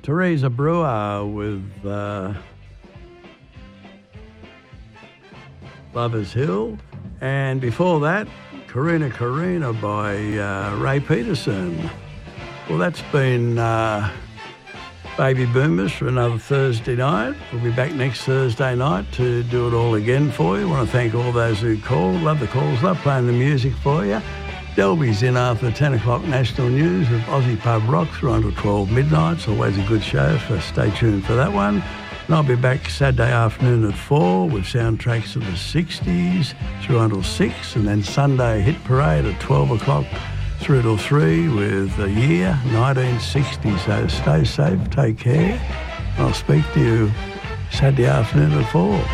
Teresa Brewer with Lover's Hill. And before that, Karina by Ray Peterson. Well, that's been Baby Boomers for another Thursday night. We'll be back next Thursday night to do it all again for you. I want to thank all those who called. Love the calls, love playing the music for you. Delby's in after the 10 o'clock national news with Aussie Pub Rock through until 12 midnight. It's always a good show, so stay tuned for that one. And I'll be back Saturday afternoon at 4 with soundtracks of the 60s through until 6, and then Sunday Hit Parade at 12 o'clock through till 3 with the year 1960. So stay safe, take care. I'll speak to you Saturday afternoon at 4.